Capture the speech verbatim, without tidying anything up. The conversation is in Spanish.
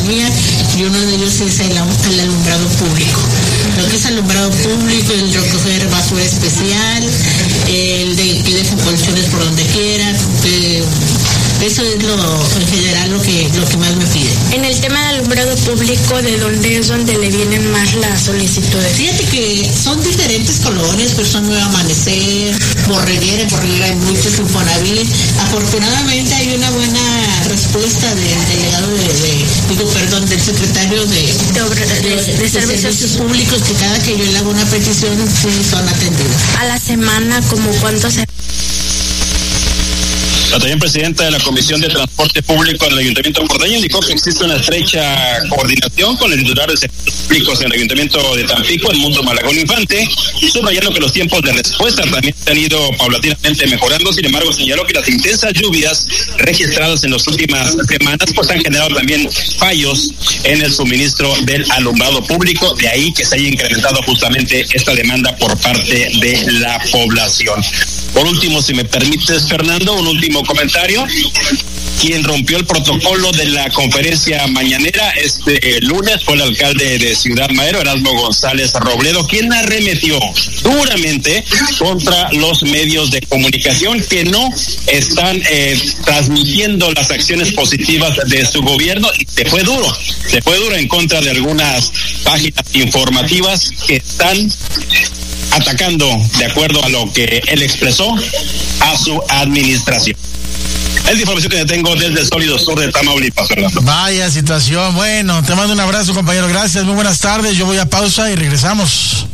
economía, y uno de ellos es el, el alumbrado público. Lo que es alumbrado público, el recoger basura especial, el de que dejen colchones por donde quieran, eh, eso es lo, en general lo que, lo que más me piden. En el tema del alumbrado público, ¿de dónde es donde le vienen más las solicitudes? Fíjate que son diferentes colonias, pero son Nuevo Amanecer, Borreguera, en Borreguera hay muchos, Infonavit. Afortunadamente hay una buena respuesta del delegado de, de digo, perdón, del secretario de, de, obra, de, de, de, de servicios. servicios públicos, que cada que yo le hago una petición, sí son atendidos. A la semana, ¿como cuántos se... La también presidenta de la Comisión de Transporte Público del Ayuntamiento de Porteño indicó que existe una estrecha coordinación con el titular de servicios públicos en el Ayuntamiento de Tampico, Edmundo Malagón Infante, subrayando que los tiempos de respuesta también se han ido paulatinamente mejorando. Sin embargo, señaló que las intensas lluvias registradas en las últimas semanas pues han generado también fallos en el suministro del alumbrado público, de ahí que se haya incrementado justamente esta demanda por parte de la población. Por último, si me permites, Fernando, un último comentario. Quien rompió el protocolo de la conferencia mañanera este lunes fue el alcalde de Ciudad Madero, Erasmo González Robledo, quien arremetió duramente contra los medios de comunicación que no están eh, transmitiendo las acciones positivas de su gobierno, y se fue duro, se fue duro en contra de algunas páginas informativas que están atacando, de acuerdo a lo que él expresó, a su administración. Es la información que tengo desde el Sólido Sur de Tamaulipas, Fernando. Vaya situación. Bueno, te mando un abrazo, compañero. Gracias, muy buenas tardes. Yo voy a pausa y regresamos.